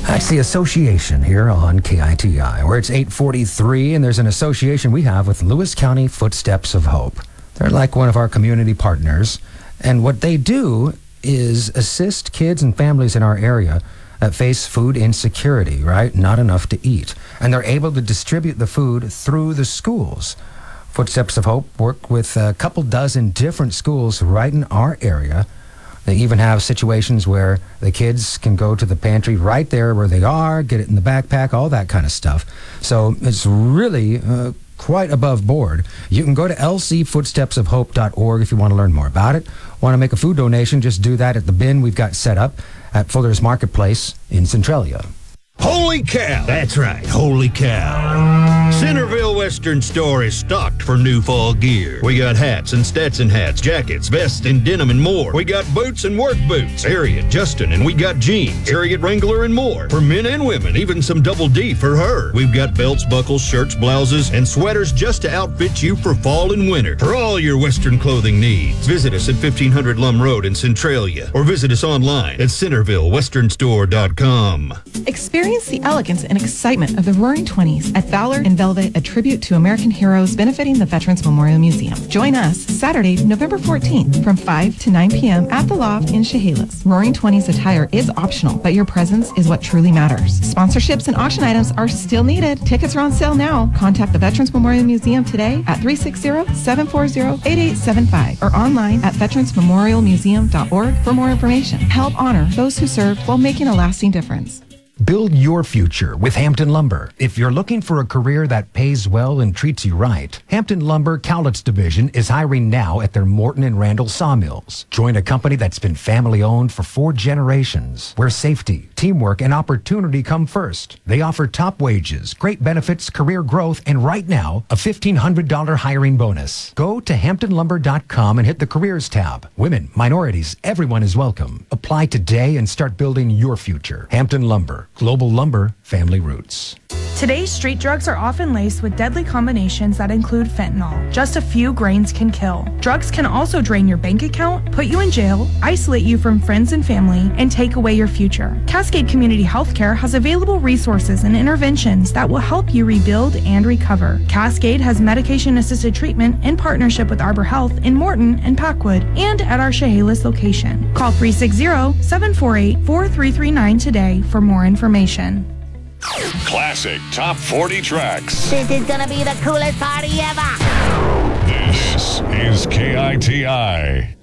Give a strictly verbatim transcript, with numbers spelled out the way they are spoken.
That's the association here on K I T I, where it's eight forty-three, and there's an association we have with Lewis County Footsteps of Hope. They're like one of our community partners, and what they do is assist kids and families in our area that face food insecurity, right? Not enough to eat. And they're able to distribute the food through the schools. Footsteps of Hope work with a couple dozen different schools right in our area. They even have situations where the kids can go to the pantry right there where they are, get it in the backpack, all that kind of stuff. So it's really uh, quite above board. You can go to l c footsteps of hope dot org if you want to learn more about it. Want to make a food donation, just do that at the bin we've got set up at Fuller's Marketplace in Centralia. Holy cow! That's right, holy cow. Centerville Western Store is stocked for new fall gear. We got hats and Stetson hats, jackets, vests, and denim and more. We got boots and work boots. Harriet, Justin, and we got jeans, Harriet Wrangler, and more. For men and women, even some double D for her. We've got belts, buckles, shirts, blouses, and sweaters just to outfit you for fall and winter. For all your Western clothing needs, visit us at fifteen hundred Lum Road in Centralia, or visit us online at centerville western store dot com. Experience the elegance and excitement of the Roaring Twenties at Valor and Velvet, a tribute to American heroes benefiting the Veterans Memorial Museum. Join us Saturday, November fourteenth from five to nine p.m. at the Loft in Chehalis. Roaring Twenties attire is optional, but your presence is what truly matters. Sponsorships and auction items are still needed. Tickets are on sale now. Contact the Veterans Memorial Museum today at three six zero, seven four zero, eight eight seven five or online at veterans memorial museum dot org for more information. Help honor those who served while making a lasting difference. Build your future with Hampton Lumber. If you're looking for a career that pays well and treats you right, Hampton Lumber Cowlitz Division is hiring now at their Morton and Randall sawmills. Join a company that's been family-owned for four generations, where safety, teamwork, and opportunity come first. They offer top wages, great benefits, career growth, and right now, a fifteen hundred dollars hiring bonus. Go to hampton lumber dot com and hit the Careers tab. Women, minorities, everyone is welcome. Apply today and start building your future. Hampton Lumber. Global Lumber, family roots. Today's street drugs are often laced with deadly combinations that include fentanyl. Just a few grains can kill. Drugs can also drain your bank account, put you in jail, isolate you from friends and family, and take away your future. Cascade Community Healthcare has available resources and interventions that will help you rebuild and recover. Cascade has medication-assisted treatment in partnership with Arbor Health in Morton and Packwood and at our Chehalis location. Call three six zero, seven four eight, four three three nine today for more information. Classic Top forty Tracks. This is gonna be the coolest party ever. This is K I T I.